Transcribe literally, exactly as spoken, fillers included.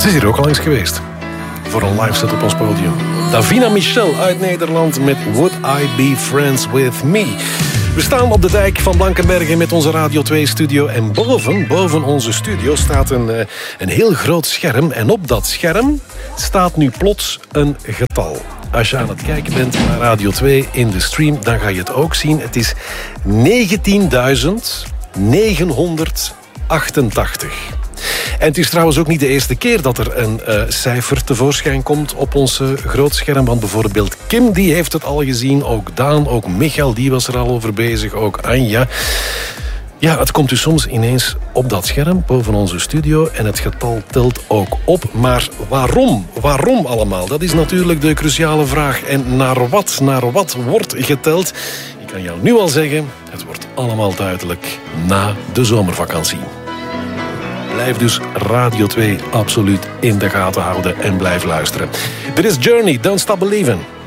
is hier ook al langs geweest. Voor een live set op ons podium. Davina Michel uit Nederland met Would I Be Friends With Me. We staan op de dijk van Blankenberge met onze Radio twee studio. En boven, boven onze studio staat een, een heel groot scherm. En op dat scherm staat nu plots een getal. Als je aan het kijken bent naar Radio twee in de stream, dan ga je het ook zien. Het is negentienduizend negenhonderdachtentachtig. En het is trouwens ook niet de eerste keer dat er een uh, cijfer tevoorschijn komt op ons uh, grootscherm. Want bijvoorbeeld Kim, die heeft het al gezien. Ook Daan, ook Michael, die was er al over bezig. Ook Anja. Ja, het komt dus soms ineens op dat scherm boven onze studio. En het getal telt ook op. Maar waarom? Waarom allemaal? Dat is natuurlijk de cruciale vraag. En naar wat? Naar wat wordt geteld? Ik kan jou nu al zeggen, het wordt allemaal duidelijk na de zomervakantie. Blijf dus Radio twee absoluut in de gaten houden en blijf luisteren. Dit is Journey, Don't Stop Believin'.